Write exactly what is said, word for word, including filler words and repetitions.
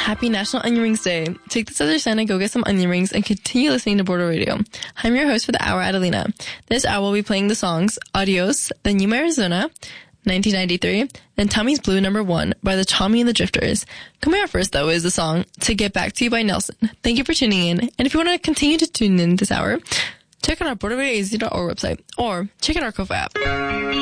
Happy National Onion Rings Day. Take this as your sign and go get some onion rings and continue listening to Border Radio. I'm your host for the hour, Adelina. This hour we'll be playing the songs Adios, then Yuma, Arizona, nineteen ninety-three, then Tommy's Blue number one by the Tommy and the Drifters. Coming up first, though, is the song To Get Back to You by Nelson. Thank you for tuning in. And if you want to continue to tune in this hour, check out our border radio a z dot org website or check out our Kofa app.